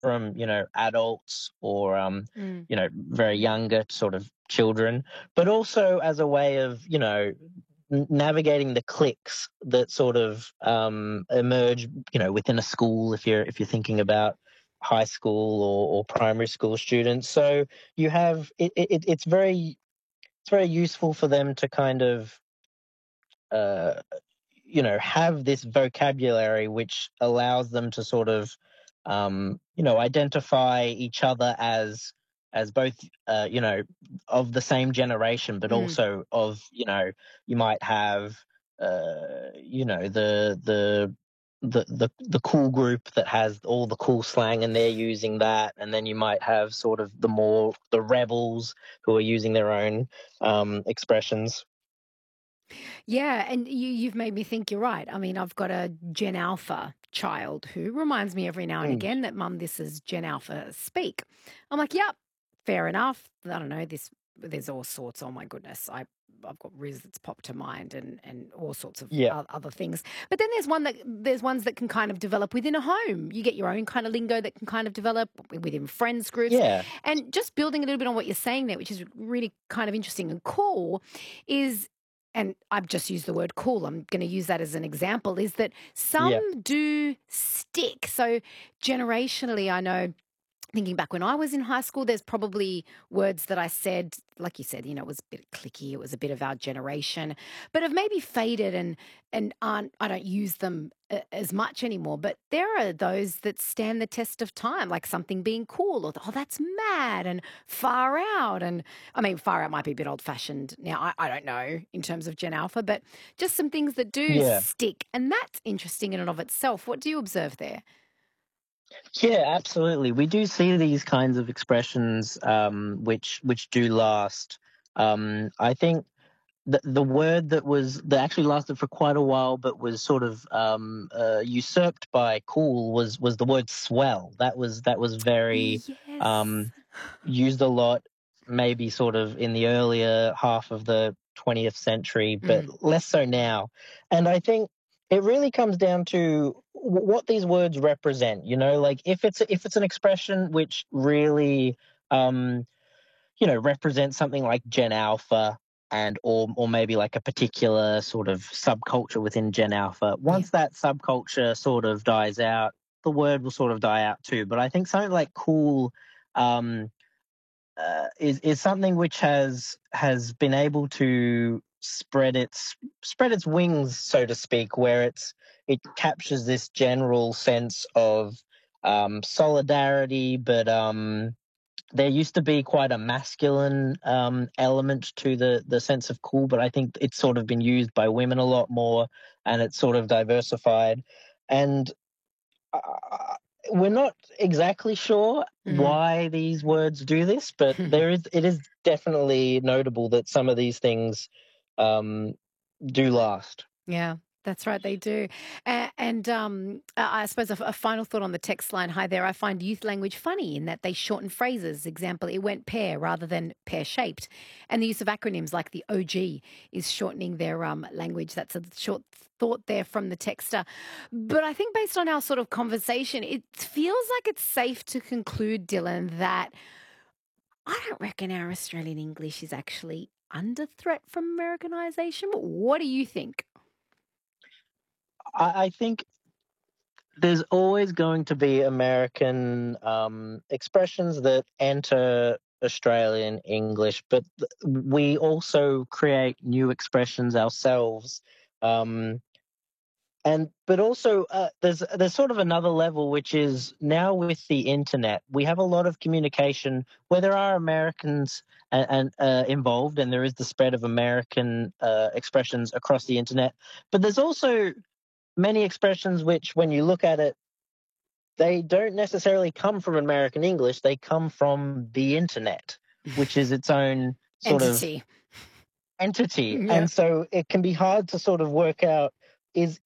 from, adults or, Mm. very younger sort of children, but also as a way of, navigating the cliques that sort of emerge, within a school if you're thinking about high school or primary school students. So you have it's very useful for them to kind of uh, have this vocabulary which allows them to sort of, identify each other as both, of the same generation, but Mm. also of, you might have, the cool group that has all the cool slang and they're using that, and then you might have sort of the rebels who are using their own expressions. Yeah, and you've made me think you're right. I mean, I've got a Gen Alpha child who reminds me every now and Mm, again that, Mum, this is Gen Alpha speak. I'm like, yep, fair enough. I don't know, this there's all sorts. Oh my goodness. I've got Riz that's popped to mind, and all sorts of yeah, other things. But then there's ones that can kind of develop within a home. You get your own kind of lingo that can kind of develop within friends groups. yeah, And just building a little bit on what you're saying there, which is really kind of interesting and cool, is, and I've just used the word cool, I'm going to use that as an example, is that some yeah, do stick. So generationally, I know, thinking back when I was in high school, there's probably words that I said, like you said, it was a bit clicky, it was a bit of our generation, but have maybe faded and aren't, I don't use them as much anymore. But there are those that stand the test of time, like something being cool, or oh, that's mad, and far out. And I mean, far out might be a bit old fashioned now. I don't know in terms of Gen Alpha, but just some things that do yeah. stick, and that's interesting in and of itself. What do you observe there? Yeah, absolutely. We do see these kinds of expressions, which do last. I think the word that actually lasted for quite a while, but was sort of usurped by cool was the word swell. That was very Yes. um, used a lot, maybe sort of in the earlier half of the 20th century, but Mm. less so now. And I think it really comes down to what these words represent. Like if it's an expression which really um, represents something like Gen Alpha and or maybe like a particular sort of subculture within Gen Alpha. Yeah. Once that subculture sort of dies out, the word will sort of die out too. But I think something like cool um, is something which has been able to spread its wings, so to speak, where it captures this general sense of solidarity, but there used to be quite a masculine element to the sense of cool, but I think it's sort of been used by women a lot more, and it's sort of diversified. And uh, we're not exactly sure Mm. why these words do this, but it is definitely notable that some of these things um, do last. Yeah, that's right, they do. And I suppose a final thought on the text line. Hi there. I find youth language funny in that they shorten phrases. Example, it went pear rather than pear shaped. And the use of acronyms like the OG is shortening their language. That's a short thought there from the texter. But I think based on our sort of conversation, it feels like it's safe to conclude, Dylan, that I don't reckon our Australian English is actually under threat from Americanization. What do you think? I think there's always going to be American expressions that enter Australian English, but we also create new expressions ourselves. Um, and but also there's sort of another level, which is now with the internet, we have a lot of communication where there are Americans and involved, and there is the spread of American expressions across the internet. But there's also many expressions which, when you look at it, they don't necessarily come from American English. They come from the internet, which is its own sort of Entity. entity. Yeah. And so it can be hard to sort of work out,